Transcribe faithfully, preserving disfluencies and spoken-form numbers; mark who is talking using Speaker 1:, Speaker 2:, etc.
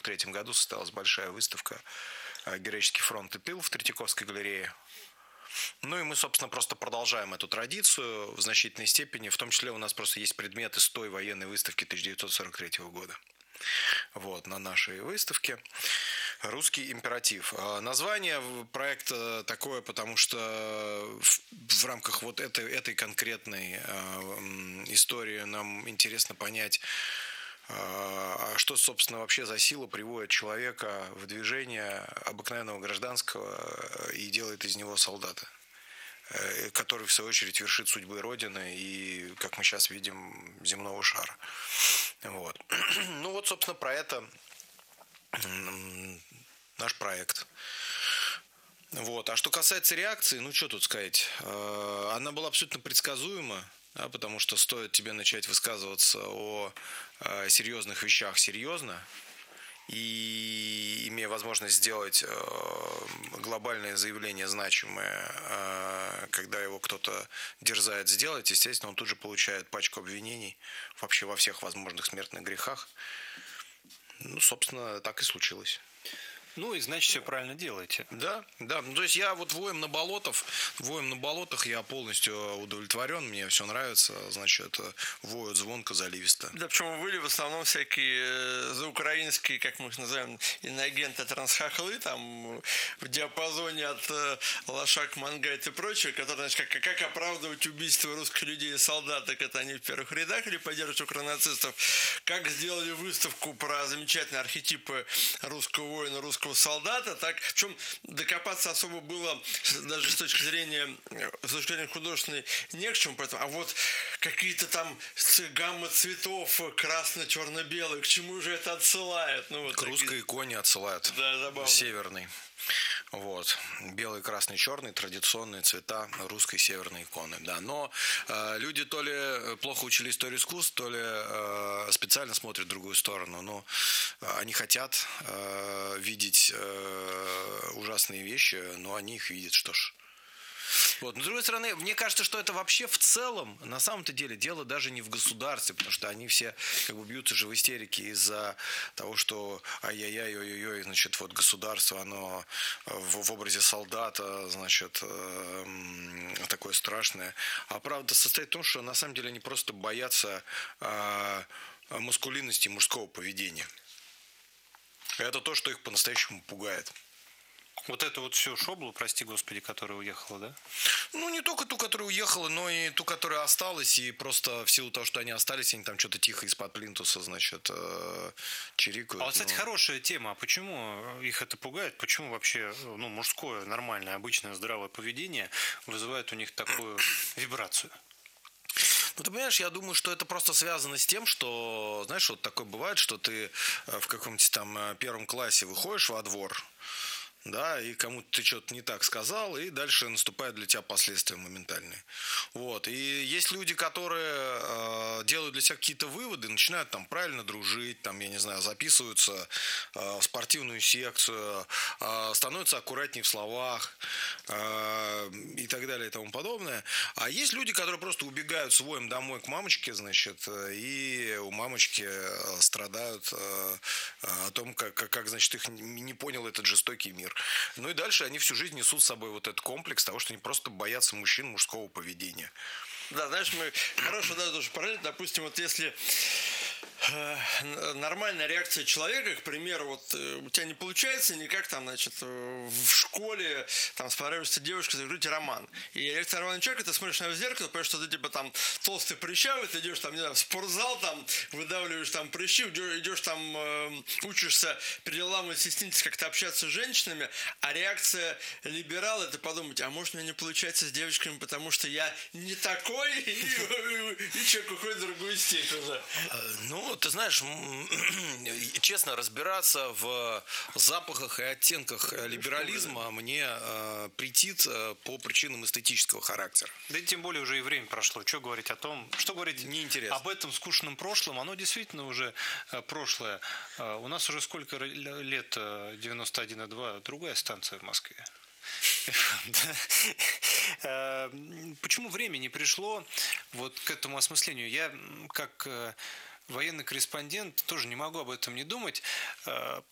Speaker 1: третьем году состоялась большая выставка «Героический фронт и тыл» в Третьяковской галерее. Ну и мы, собственно, просто продолжаем эту традицию в значительной степени. В том числе у нас просто есть предметы с той военной выставки тысяча девятьсот сорок третьего года. Вот, на нашей выставке. «Русский императив». Название проекта такое, потому что в, в рамках вот этой, этой конкретной э, истории нам интересно понять, э, что, собственно, вообще за сила приводит человека в движение обыкновенного гражданского и делает из него солдата, э, который, в свою очередь, вершит судьбы Родины и, как мы сейчас видим, земного шара. Вот. Ну вот, собственно, про это наш проект. Вот. А что касается реакции, ну что тут сказать, она была абсолютно предсказуема, да, потому что стоит тебе начать высказываться о серьезных вещах серьезно, и имея возможность сделать глобальное заявление значимое, когда его кто-то дерзает сделать, естественно, он тут же получает пачку обвинений вообще во всех возможных смертных грехах. Ну, собственно, так и случилось.
Speaker 2: Ну, и значит, все правильно делаете.
Speaker 1: Да, да. Ну, то есть я вот воем на болотах, воем на болотах я полностью удовлетворен, мне все нравится, значит, воют звонко, заливисто.
Speaker 3: Да, причем выли в основном всякие заукраинские, как мы их называем, иноагенты, трансхохлы, там, в диапазоне от Лошак, Мангайт и прочее, которые, значит, как, как оправдывать убийство русских людей и солдат, так это они в первых рядах или поддерживать укронацистов, как сделали выставку про замечательные архетипы русского воина, русского солдата, так, причем докопаться особо было даже с точки зрения, с точки зрения художественной не к чему, поэтому, а вот какие-то там гаммы цветов красно-черно-белые, к чему же это отсылает? Ну, вот
Speaker 1: к русской такие... иконе отсылают.
Speaker 3: Да, забавно.
Speaker 1: Северный. Вот. Белый, красный, черный, традиционные цвета русской северной иконы. Да. Но э, люди то ли плохо учили историю искусств, то ли э, специально смотрят в другую сторону. Но э, они хотят э, видеть э, ужасные вещи, но они их видят, что ж. Вот. Но, с другой стороны, мне кажется, что это вообще в целом, на самом-то деле, дело даже не в государстве, потому что они все как бы бьются же в истерике из-за того, что ай-яй-яй, ой-ой-ой, значит, вот государство, оно в, в образе солдата, значит, э, такое страшное. А правда состоит в том, что на самом деле они просто боятся э, маскулинности мужского поведения. Это то, что их по-настоящему пугает.
Speaker 2: Вот эту вот всю шоблу, прости господи, которая уехала, да?
Speaker 1: Ну, не только ту, которая уехала, но и ту, которая осталась. И просто в силу того, что они остались, они там что-то тихо из-под плинтуса, значит, чирикают.
Speaker 2: А вот, кстати,
Speaker 1: ну...
Speaker 2: хорошая тема. А почему их это пугает? Почему вообще, ну, мужское, нормальное, обычное, здравое поведение вызывает у них такую вибрацию?
Speaker 1: Ну, ты понимаешь, я думаю, что это просто связано с тем, что, знаешь, вот такое бывает, что ты в каком-нибудь там первом классе выходишь во двор, да, и кому-то ты что-то не так сказал, и дальше наступают для тебя последствия моментальные. Вот. И есть люди, которые э, делают для себя какие-то выводы, начинают там правильно дружить, там, я не знаю, записываются э, в спортивную секцию, э, становятся аккуратнее в словах э, и так далее и тому подобное. А есть люди, которые просто убегают с воем домой к мамочке, значит, и у мамочки страдают э, о том, как, как, как, значит, их не понял этот жестокий мир. Ну и дальше они всю жизнь несут с собой вот этот комплекс того, что они просто боятся мужчин, мужского поведения.
Speaker 3: Да, знаешь, мы хорошо, да, тоже параллель, допустим, вот если нормальная реакция человека, к примеру, вот у тебя не получается никак там, значит, в школе там понравишься девушка, закрыть роман. И реакция нормального человека, ты смотришь на его зеркало, понимаешь, что ты типа там толстый прыщавый, ты идешь там, не знаю, в спортзал, там выдавливаешь там прыщи, идешь там, э, учишься переламывать, стесниться как-то общаться с женщинами, а реакция либерала, это подумать, а может, у меня не получается с девочками, потому что я не такой, и, и человек уходит в другую степь уже.
Speaker 1: Ну, ты знаешь, честно, разбираться в запахах и оттенках либерализма мне э, претит э, по причинам эстетического характера.
Speaker 2: Да и тем более уже и время прошло. Что говорить о том, что говорить
Speaker 1: неинтересно
Speaker 2: об этом скучном прошлом, оно действительно уже э, прошлое. Э, у нас уже сколько лет, девяносто один и два, другая станция в Москве. Почему время не пришло вот к этому осмыслению? Я как военный корреспондент тоже не могу об этом не думать.